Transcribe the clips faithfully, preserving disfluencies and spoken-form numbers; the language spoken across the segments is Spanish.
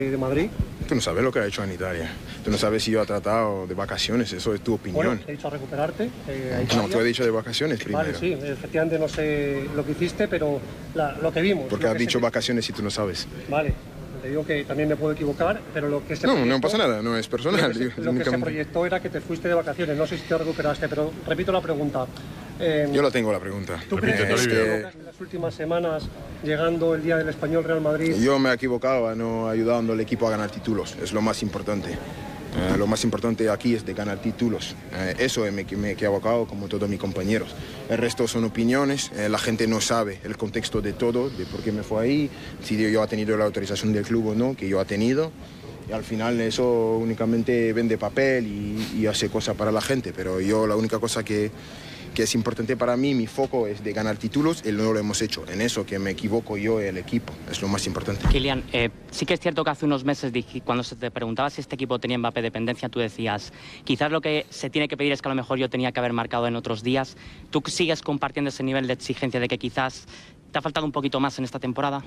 de Madrid. Tú no sabes lo que ha hecho en Italia. Tú no sabes si yo he tratado de vacaciones, eso es tu opinión. Bueno, te he dicho a recuperarte. Eh, a no, tú has dicho de vacaciones primero. Vale, sí, efectivamente no sé lo que hiciste, pero la, lo que vimos. Porque has dicho se... vacaciones si tú no sabes. Vale, te digo que también me puedo equivocar, pero lo que se No, proyectó, no pasa nada, no es personal. Lo que, se, digo, lo que únicamente... se proyectó era que te fuiste de vacaciones, no sé si te recuperaste, pero repito la pregunta. Eh, Yo la tengo la pregunta. ¿Tú crees que te equivocaste en las últimas semanas, llegando el día del Español Real Madrid? Yo me he equivocado no ayudando al equipo a ganar títulos, es lo más importante. Eh, lo más importante aquí es de ganar títulos. Eh, eso me, me he equivocado como todos mis compañeros. El resto son opiniones, eh, la gente no sabe el contexto de todo, de por qué me fue ahí, si yo he tenido la autorización del club o no, que yo he tenido. Y al final eso únicamente vende papel y, y hace cosas para la gente, pero yo la única cosa que... que es importante para mí, mi foco es de ganar títulos y no lo hemos hecho. En eso que me equivoco yo y el equipo, es lo más importante. Kylian, eh, sí que es cierto que hace unos meses cuando se te preguntaba si este equipo tenía Mbappé dependencia, tú decías, quizás lo que se tiene que pedir es que a lo mejor yo tenía que haber marcado en otros días. ¿Tú sigues compartiendo ese nivel de exigencia de que quizás te ha faltado un poquito más en esta temporada?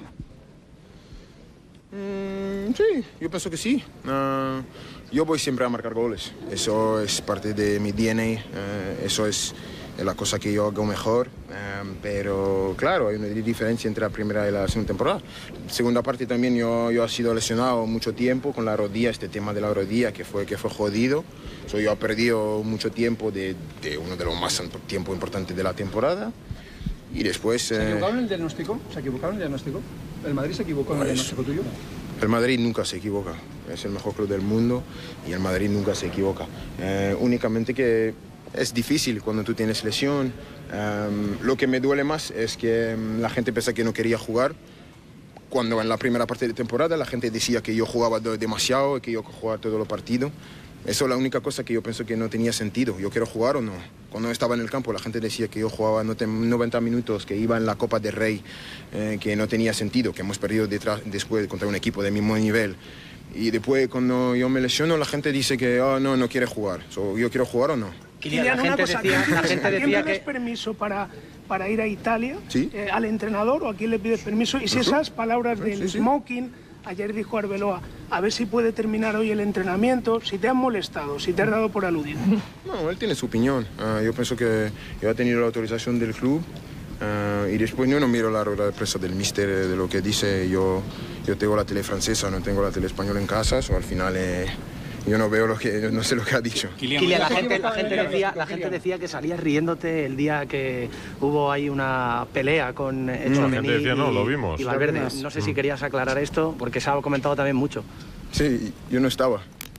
Mm, sí, yo pienso que sí. Uh, yo voy siempre a marcar goles. Eso es parte de mi D N A, uh, eso es... es la cosa que yo hago mejor, um, pero claro, hay una diferencia entre la primera y la segunda temporada. Segunda parte también yo, yo he sido lesionado mucho tiempo con la rodilla, este tema de la rodilla que fue, que fue jodido. So, yo he perdido mucho tiempo de, de uno de los más tiempo importantes de la temporada. Y después... ¿Se eh, equivocaron en el diagnóstico? ¿Se equivocaron en el diagnóstico? ¿El Madrid se equivocó en el diagnóstico tuyo? El Madrid nunca se equivoca, es el mejor club del mundo y el Madrid nunca se equivoca. Eh, únicamente que... es difícil cuando tú tienes lesión. Um, lo que me duele más es que um, la gente piensa que no quería jugar. Cuando en la primera parte de temporada la gente decía que yo jugaba demasiado y que yo jugaba todos los partidos. Eso es la única cosa que yo pienso que no tenía sentido. ¿Yo quiero jugar o no? Cuando estaba en el campo la gente decía que yo jugaba noventa minutos, que iba en la Copa del Rey, eh, que no tenía sentido, que hemos perdido detrás, después contra un equipo de mismo nivel. Y después cuando yo me lesiono la gente dice que oh, no, no quiere jugar. So, ¿yo quiero jugar o no? Kylian, la gente cosa, decía, la gente decía que... permiso para, para ir a Italia? ¿Sí? Eh, ¿Al entrenador o a quién le pides permiso? Y si esas palabras del sí, sí. smoking, ayer dijo Arbeloa, a ver si puede terminar hoy el entrenamiento, si te han molestado, si te has dado por aludido. No, él tiene su opinión. Uh, yo pienso que yo he tenido la autorización del club uh, y después yo no miro la rueda de prensa del míster de lo que dice. Yo, yo tengo la tele francesa, no tengo la tele española en casa, o al final... Eh, yo no veo lo que, no sé lo que ha dicho. Kylian, la gente, la gente decía, la gente decía que salías riéndote el día que hubo ahí una pelea con Tchouaméni no, decía, no, lo vimos. y Valverde. No sé si querías aclarar esto, porque se ha comentado también mucho. Sí, yo no estaba.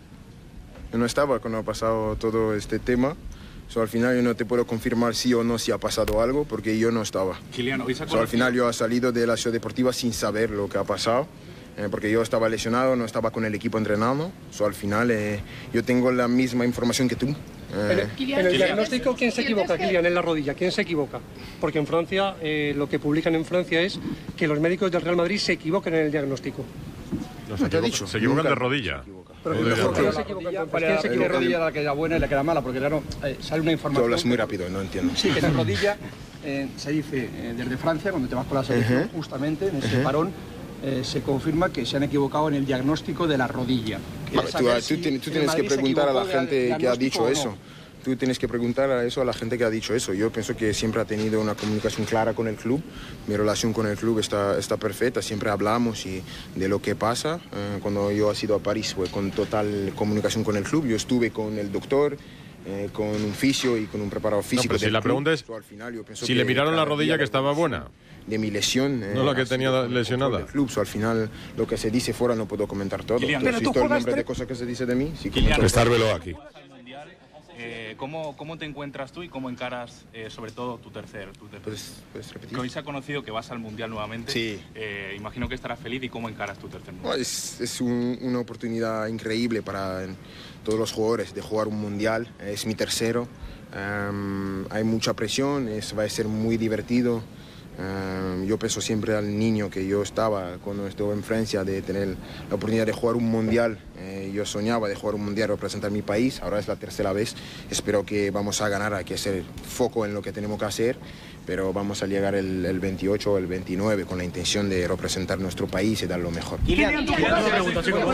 Yo no estaba cuando ha pasado todo este tema. So, al final yo no te puedo confirmar sí o no si ha pasado algo, porque yo no estaba. Kylian, hoy se so, al final yo he salido de la ciudad deportiva sin saber lo que ha pasado. Eh, porque yo estaba lesionado, no estaba con el equipo entrenando. So, al final eh, yo tengo la misma información que tú. Eh, Pero, Kylian, en el diagnóstico, ¿quién se equivoca, Kylian? En la rodilla, ¿quién se equivoca? Porque en Francia, eh, lo que publican en Francia es que los médicos del Real Madrid se equivocan en el diagnóstico. No, se, equivoca, dicho? se equivocan Nunca. de rodilla. Pero ¿quién se equivoca? ¿Quién se equivoca? rodilla era la que era buena y la que era mala? Porque claro, eh, sale una información... Tú hablas muy rápido, no entiendo. Sí, que en la rodilla eh, se dice eh, desde Francia, cuando te vas con la selección, uh-huh. justamente en ese uh-huh. parón, Eh, se confirma que se han equivocado en el diagnóstico de la rodilla. Vale, tú, tú, si tú tienes que preguntar a la gente que ha dicho eso. Tú tienes que preguntar a eso a la gente que ha dicho eso. Yo pienso que siempre ha tenido una comunicación clara con el club. Mi relación con el club está, está perfecta. Siempre hablamos y de lo que pasa. Eh, cuando yo he ido a París fue con total comunicación con el club. Yo estuve con el doctor, eh, con un fisio y con un preparador físico. No, pero si la pregunta es, so, al final, yo si le miraron la rodilla que estaba buena. De mi lesión. No eh, la que tenía lesionada. El club, so, al final lo que se dice fuera no puedo comentar todo. Kylian, ¿Tú has visto el nombre de cosas que se dice de mí? Sí, está Arbeloa aquí. Eh, ¿cómo, ¿Cómo te encuentras tú y cómo encaras eh, sobre todo tu tercer? Tu tercer? ¿Puedes, ¿Puedes repetir? Que hoy se ha conocido que vas al Mundial nuevamente. Sí. Eh, imagino que estarás feliz. ¿Y cómo encaras tu tercer mundial? No, es es un, una oportunidad increíble para todos los jugadores de jugar un Mundial. Es mi tercero. Um, hay mucha presión, es, va a ser muy divertido. Uh, yo pienso siempre al niño que yo estaba cuando estuve en Francia, de tener la oportunidad de jugar un mundial. Eh, yo soñaba de jugar un mundial, representar mi país. Ahora es la tercera vez. Espero que vamos a ganar. Hay que hacer foco en lo que tenemos que hacer, pero vamos a llegar el, el veintiocho o el veintinueve con la intención de representar nuestro país y dar lo mejor.